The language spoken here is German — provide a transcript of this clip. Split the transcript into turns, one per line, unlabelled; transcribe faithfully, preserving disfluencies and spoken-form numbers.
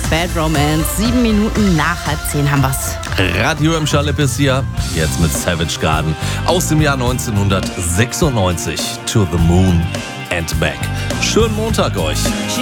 Bad Romance. Sieben Minuten nach halb zehn haben wir's.
Radio im Chalet bis hier, jetzt mit Savage Garden aus dem Jahr neunzehnhundertsechsundneunzig. To the Moon and Back. Schönen Montag euch.